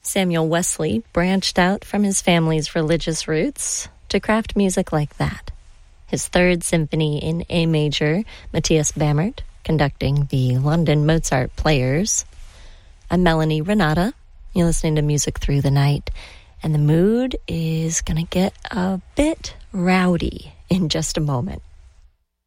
Samuel Wesley branched out from his family's religious roots to craft music like that. His Third Symphony in A major, Matthias Bamert, conducting the London Mozart Players. I'm Melanie Renata. You're listening to Music Through the Night, and the mood is going to get a bit rowdy in just a moment.